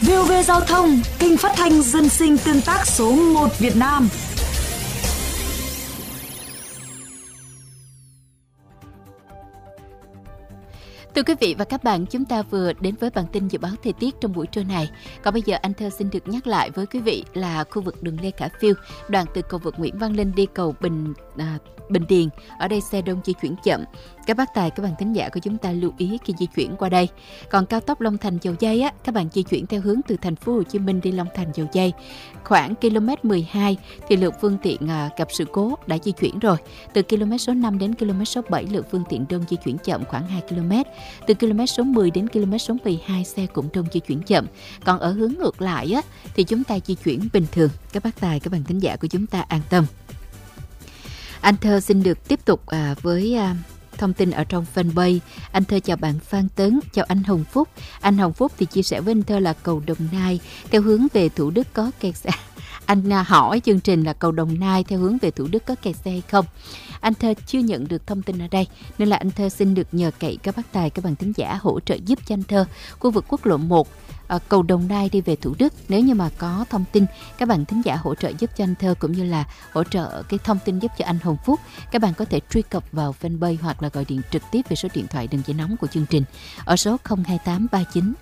VOV Giao thông, kênh phát thanh dân sinh tương tác số 1 Việt Nam. Thưa quý vị và các bạn, chúng ta vừa đến với bản tin dự báo thời tiết trong buổi trưa này. Còn bây giờ anh Thơ xin được nhắc lại với quý vị là khu vực đường Lê Khả Phiêu, đoạn từ cầu vượt Nguyễn Văn Linh đi cầu Bình Điền. Ở đây xe đông di chuyển chậm. Các bác tài, các bạn thính giả của chúng ta lưu ý khi di chuyển qua đây. Còn cao tốc Long Thành Dầu Giây á, các bạn di chuyển theo hướng từ thành phố Hồ Chí Minh đi Long Thành Dầu Giây. Khoảng km 12 thì lượng phương tiện gặp sự cố đã di chuyển rồi. Từ km số 5 đến km số 7 lượng phương tiện đông di chuyển chậm khoảng 2 km. Từ km số 10 đến km số 12 xe cũng đông di chuyển chậm. Còn ở hướng ngược lại á, thì chúng ta di chuyển bình thường. Các bác tài, các bạn thính giả của chúng ta an tâm. Anh Thơ xin được tiếp tục với thông tin ở trong fanpage. Anh Thơ chào bạn Phan Tấn, chào anh Hồng Phúc. Anh Hồng Phúc thì chia sẻ với anh Thơ là cầu Đồng Nai theo hướng về Thủ Đức có kẹt xe. Anh hỏi chương trình là cầu Đồng Nai theo hướng về Thủ Đức có kẹt xe hay không. Anh Thơ chưa nhận được thông tin ở đây, nên là anh Thơ xin được nhờ cậy các bác tài, các bạn thính giả hỗ trợ giúp cho anh Thơ khu vực quốc lộ 1 cầu Đồng Nai đi về Thủ Đức. Nếu như mà có thông tin, các bạn thính giả hỗ trợ giúp cho anh Thơ cũng như là hỗ trợ cái thông tin giúp cho anh Hồng Phúc, các bạn có thể truy cập vào fanpage hoặc là gọi điện trực tiếp về số điện thoại đường dây nóng của chương trình ở số 02839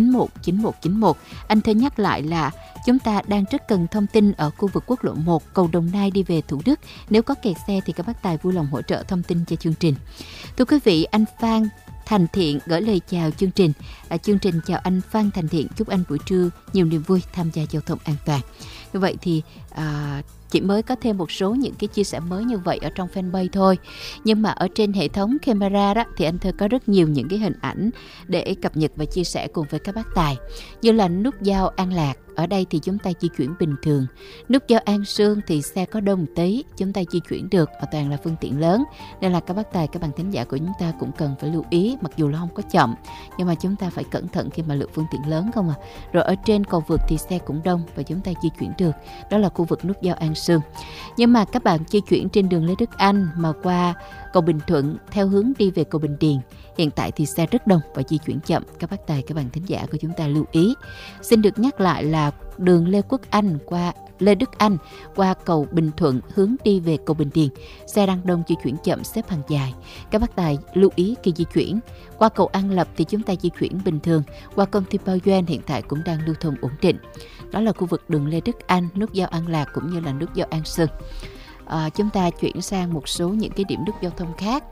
919191. Anh Thơ nhắc lại là chúng ta đang rất cần thông tin ở khu vực quốc lộ 1 cầu Đồng Nai đi về Thủ Đức. Nếu có kẹt xe thì các bác tài vui lòng hỗ trợ thông tin cho chương trình. Thưa quý vị, anh Phan Thành Thiện gửi lời chào chương trình. Chương trình chào anh Phan Thành Thiện, chúc anh buổi trưa nhiều niềm vui, tham gia giao thông an toàn. Như vậy thì chỉ mới có thêm một số những cái chia sẻ mới như vậy ở trong fanpage thôi. Nhưng mà ở trên hệ thống camera đó thì anh Thơ có rất nhiều những cái hình ảnh để cập nhật và chia sẻ cùng với các bác tài. Như là nút giao An Lạc, ở đây thì chúng ta di chuyển bình thường. Nút giao An Sương thì xe có đông tí, chúng ta di chuyển được và toàn là phương tiện lớn. Nên là các bác tài, các bạn thính giả của chúng ta cũng cần phải lưu ý, mặc dù là không có chậm, nhưng mà chúng ta phải cẩn thận khi mà lượng phương tiện lớn không à. Rồi ở trên cầu vượt thì xe cũng đông và chúng ta di chuyển được. Đó là khu vực nút giao An Sương. Nhưng mà các bạn di chuyển trên đường Lê Đức Anh mà qua cầu Bình Thuận theo hướng đi về cầu Bình Điền, hiện tại thì xe rất đông và di chuyển chậm. Các bác tài, các bạn thính giả của chúng ta lưu ý. Xin được nhắc lại là đường Lê Quốc Anh qua Lê Đức Anh qua cầu Bình Thuận hướng đi về cầu Bình Điền, xe đang đông di chuyển chậm, xếp hàng dài. Các bác tài lưu ý khi di chuyển. Qua cầu An Lập thì chúng ta di chuyển bình thường. Qua công ty Bao Doan hiện tại cũng đang lưu thông ổn định. Đó là khu vực đường Lê Đức Anh, nút giao An Lạc cũng như là nút giao An Sơn. Chúng ta chuyển sang một số những cái điểm nút giao thông khác.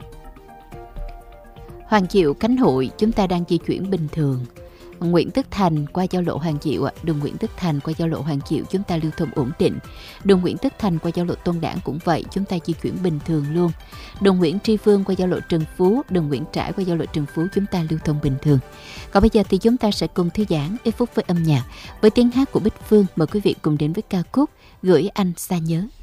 Hoàng Diệu Khánh Hội chúng ta đang di chuyển bình thường. Nguyễn Tất Thành qua giao lộ Hoàng Diệu, đường Nguyễn Tất Thành qua giao lộ Hoàng Diệu chúng ta lưu thông ổn định. Đường Nguyễn Tất Thành qua giao lộ Tôn Đản cũng vậy, chúng ta di chuyển bình thường luôn. Đường Nguyễn Tri Phương qua giao lộ Trần Phú, đường Nguyễn Trãi qua giao lộ Trần Phú chúng ta lưu thông bình thường. Còn bây giờ thì chúng ta sẽ cùng thư giãn ít phút với âm nhạc, với tiếng hát của Bích Phương. Mời quý vị cùng đến với ca khúc Gửi Anh Xa Nhớ.